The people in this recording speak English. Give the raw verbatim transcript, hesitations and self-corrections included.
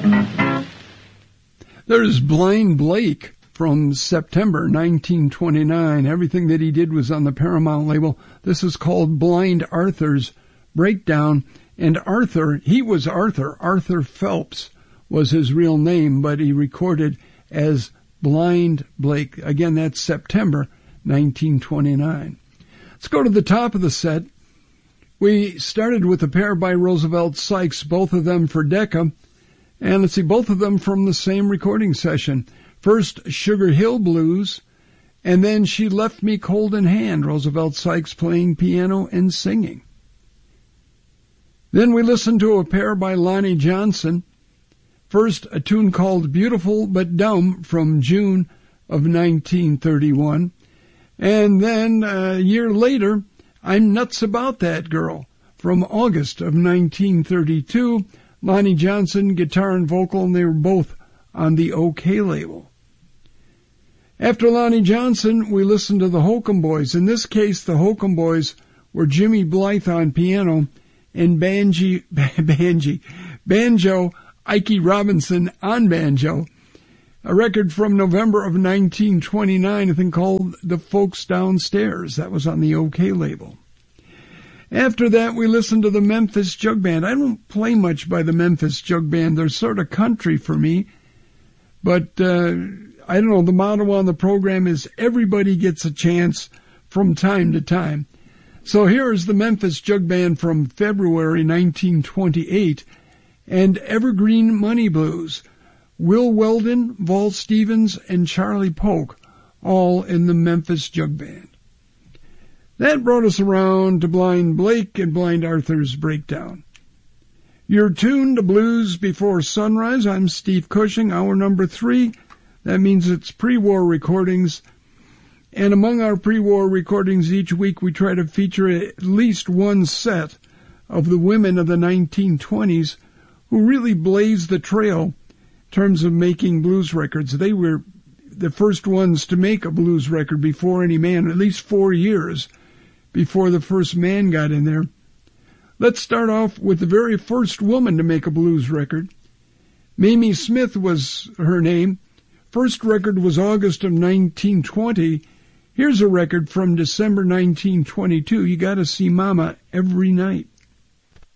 There's Blind Blake from September nineteen twenty-nine. Everything that he did was on the Paramount label. This is called Blind Arthur's Breakdown. And Arthur, he was Arthur. Arthur Phelps was his real name, but he recorded as Blind Blake. Again, that's September nineteen twenty-nine. Let's go to the top of the set. We started with a pair by Roosevelt Sykes, both of them for Decca. And let's see, both of them from the same recording session. First, Sugar Hill Blues, and then She Left Me Cold in Hand, Roosevelt Sykes playing piano and singing. Then we listened to a pair by Lonnie Johnson. First, a tune called Beautiful But Dumb from June of nineteen thirty-one. And then a year later, I'm Nuts About That Girl from August of nineteen thirty-two. Lonnie Johnson, guitar and vocal, and they were both on the OK label. After Lonnie Johnson, we listened to the Holcomb Boys. In this case, the Holcomb Boys were Jimmy Blythe on piano and banji, banji, banjo, Ike Robinson on banjo. A record from November of nineteen twenty-nine, a thing called The Folks Downstairs. That was on the OK label. After that, we listened to the Memphis Jug Band. I don't play much by the Memphis Jug Band. They're sort of country for me. But, uh, I don't know, the motto on the program is everybody gets a chance from time to time. So here is the Memphis Jug Band from February nineteen twenty-eight and Evergreen Money Blues. Will Weldon, Vol Stevens, and Charlie Polk, all in the Memphis Jug Band. That brought us around to Blind Blake and Blind Arthur's Breakdown. You're tuned to Blues Before Sunrise. I'm Steve Cushing, hour number three. That means it's pre-war recordings. And among our pre-war recordings each week, we try to feature at least one set of the women of the nineteen twenties who really blazed the trail in terms of making blues records. They were the first ones to make a blues record before any man, at least four years before the first man got in there. Let's start off with the very first woman to make a blues record. Mamie Smith was her name. First record was August of nineteen twenty. Here's a record from December nineteen twenty-two. You gotta see Mama every night.